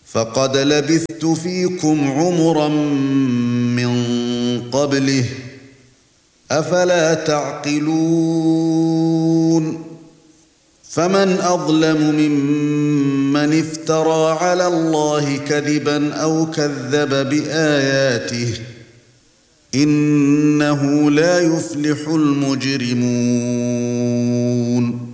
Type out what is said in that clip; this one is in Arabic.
فقد لبثت فيكم عمرا من قبله أفلا تعقلون فمن أظلم ممن افترى على الله كذبا أو كذب بآياته إنه لا يفلح المجرمون